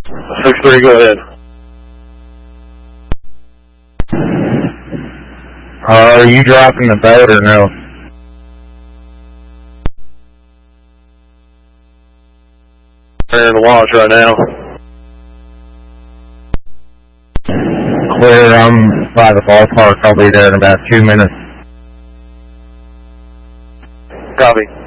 6-3, go ahead. Are you dropping the boat or no? We're in the wash right now. Clear, I'm by the ballpark. I'll be there in about 2 minutes. Copy.